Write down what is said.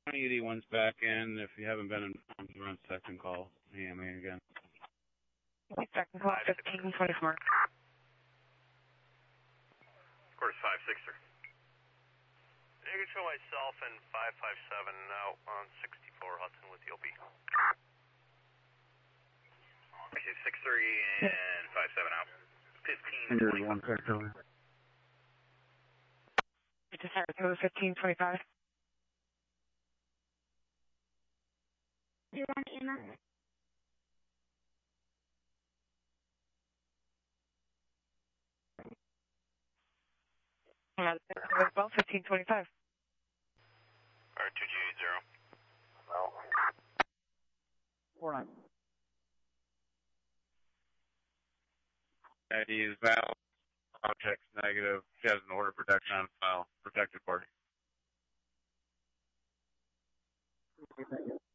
2081's back in. If you haven't been informed, run second call. AMA again. Second call, 1524. Of course, 563. You can show myself and 557 out on 64 Hudson with the OP. 63 and 57 out. 15. There's one sector. It's a Saratoga 1525. Do you want Emma? Well, 1525. R2G80. Well. 49. ID is valid. Object's negative. She has an order of protection on file. Protected party. Okay, thank you.